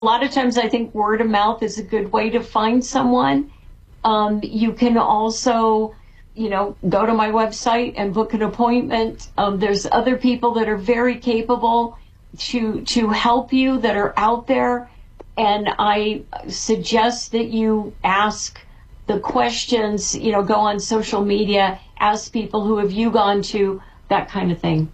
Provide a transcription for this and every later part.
A lot of times I think word of mouth is a good way to find someone. You can also, go to my website and book an appointment. There's other people that are very capable to help you that are out there. And I suggest that you ask the questions, go on social media, ask people who have you gone to, that kind of thing.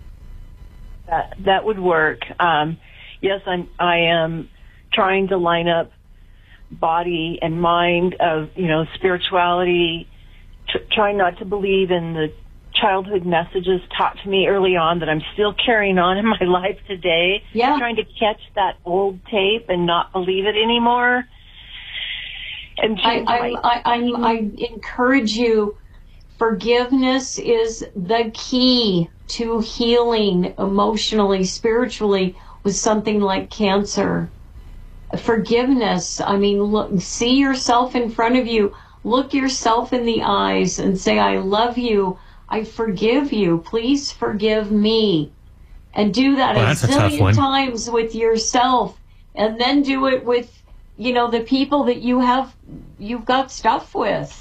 That would work. Yes, I am trying to line up body and mind of, spirituality, trying not to believe in the childhood messages taught to me early on that I'm still carrying on in my life today. Yeah. Trying to catch that old tape and not believe it anymore. And I encourage you, forgiveness is the key to healing emotionally, spiritually with something like cancer. Forgiveness, look, see yourself in front of you, look yourself in the eyes and say, I love you, I forgive you, please forgive me. And do that a zillion times with yourself, and then do it with, the people that you've got stuff with.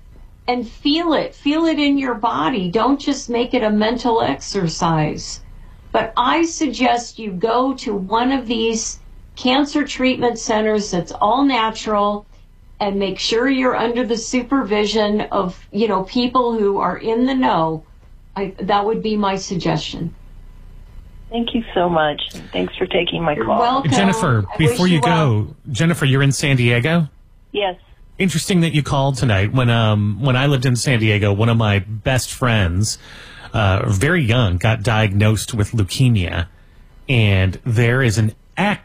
And feel it in your body. Don't just make it a mental exercise. But I suggest you go to one of these cancer treatment centers that's all natural, and make sure you're under the supervision of, people who are in the know. That would be my suggestion. Thank you so much. Thanks for taking my call. You're welcome. Jennifer, before you go, Jennifer, you're in San Diego? Yes. Interesting that you called tonight. When I lived in San Diego, one of my best friends, very young, got diagnosed with leukemia, and there is an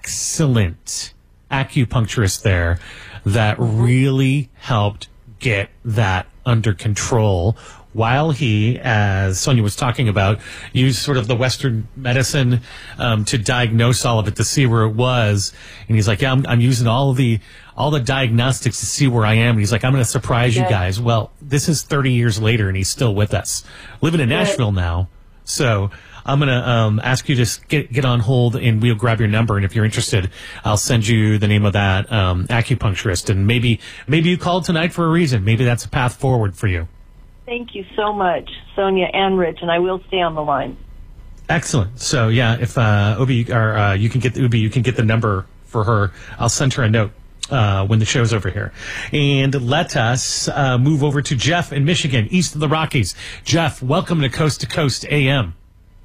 excellent acupuncturist there that really helped get that under control, while he, as Sonia was talking about, used sort of the Western medicine to diagnose all of it, to see where it was. And he's like, yeah, I'm using all the diagnostics to see where I am. And he's like, I'm going to surprise you guys. Well, this is 30 years later, and he's still with us, living in Nashville now. So I'm going to ask you to get on hold, and we'll grab your number. And if you're interested, I'll send you the name of that acupuncturist. And maybe you called tonight for a reason. Maybe that's a path forward for you. Thank you so much, Sonia and Rich, and I will stay on the line. Excellent. So yeah, if Ubi, or you can get the number for her. I'll send her a note when the show's over here. And let us move over to Jeff in Michigan, east of the Rockies. Jeff, welcome to Coast AM.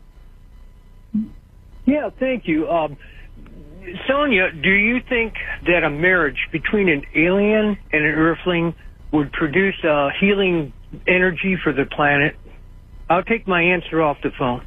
Yeah, thank you. Sonia, do you think that a marriage between an alien and an earthling would produce healing energy for the planet? I'll take my answer off the phone.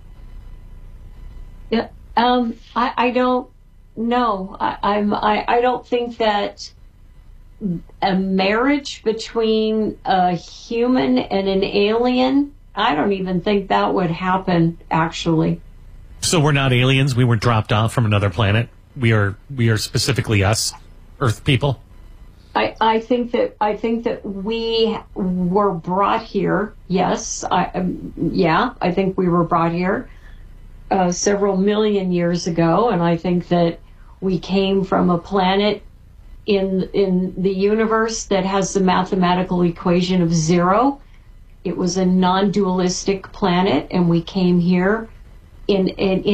Yeah, I don't know. I don't think that a marriage between a human and an alien, I don't even think that would happen, actually. So we're not aliens. We were dropped off from another planet. We are specifically us, Earth people. I think that we were brought here. Yes, I think we were brought here several million years ago, and I think that we came from a planet in the universe that has the mathematical equation of zero. It was a non-dualistic planet, and we came here in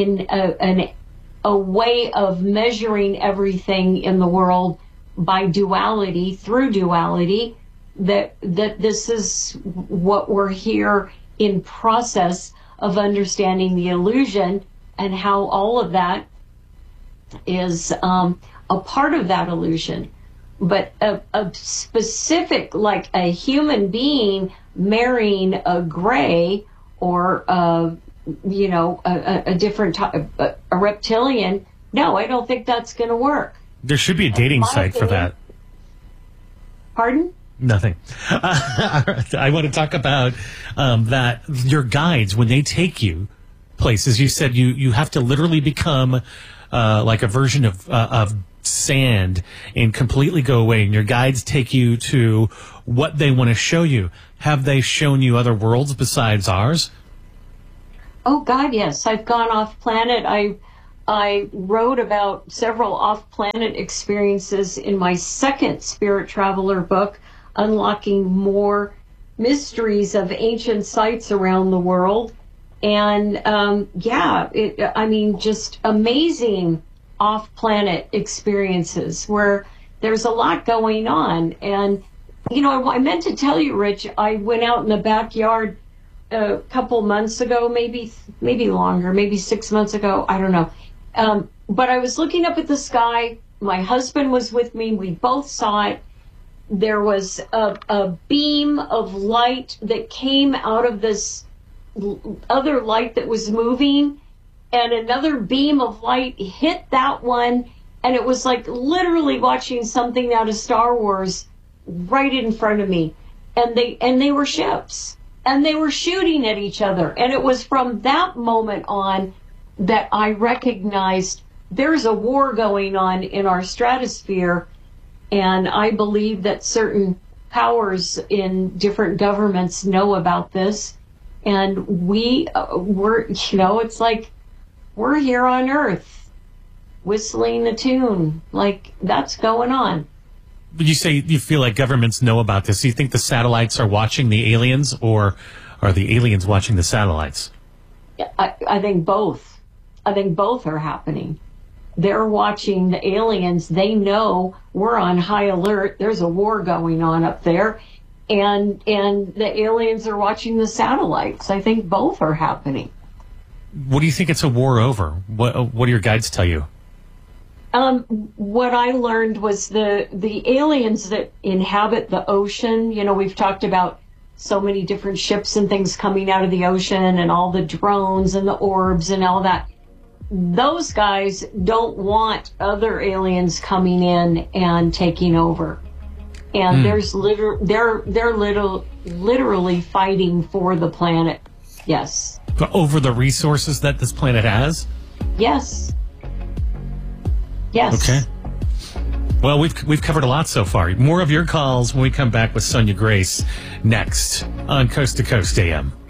a way of measuring everything in the world by duality, through duality, that this is what we're here in process of understanding the illusion, and how all of that is a part of that illusion. But a specific, like a human being marrying a gray or a different type, a reptilian, no, I don't think that's going to work. There should be a dating site for that. Pardon? Nothing. I want to talk about that your guides, when they take you places, you said you have to literally become like a version of sand and completely go away, and your guides take you to what they want to show you. Have they shown you other worlds besides ours? Oh God, yes. I've gone off planet. I wrote about several off-planet experiences in my second Spirit Traveler book, Unlocking More Mysteries of Ancient Sites Around the World. And just amazing off-planet experiences where there's a lot going on. And, I meant to tell you, Rich, I went out in the backyard a couple months ago, maybe longer, maybe 6 months ago, I don't know. But I was looking up at the sky. My husband was with me. We both saw it. There was a beam of light that came out of this other light that was moving, and another beam of light hit that one, and it was like literally watching something out of Star Wars right in front of me. And they were ships, and they were shooting at each other. And it was from that moment on that I recognized there's a war going on in our stratosphere. And I believe that certain powers in different governments know about this. And we're it's like we're here on Earth whistling the tune. Like, that's going on. Would you say you feel like governments know about this? Do you think the satellites are watching the aliens, or are the aliens watching the satellites? I think both. I think both are happening. They're watching the aliens. They know we're on high alert. There's a war going on up there. And the aliens are watching the satellites. I think both are happening. What do you think it's a war over? What do your guides tell you? What I learned was the aliens that inhabit the ocean. We've talked about so many different ships and things coming out of the ocean, and all the drones and the orbs and all that. Those guys don't want other aliens coming in and taking over. And they're literally fighting for the planet. Yes. Over the resources that this planet has? Yes. Yes. Okay. Well, we've covered a lot so far. More of your calls when we come back with Sonia Grace next on Coast to Coast AM.